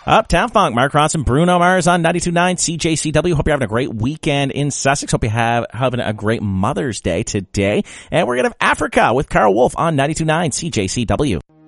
Uptown Funk, Mark Ronson, Bruno Mars on 92.9 CJCW. Hope you're having a great weekend in Sussex. Hope you having a great Mother's Day today. And we're going to have Africa with Carl Wolf on 92.9 CJCW.